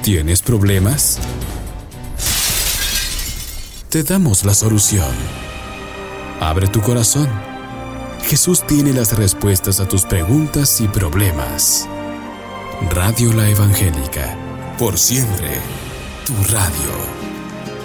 ¿Tienes problemas? Te damos la solución. Abre tu corazón. Jesús tiene las respuestas a tus preguntas y problemas. Radio La Evangélica, por siempre, tu radio.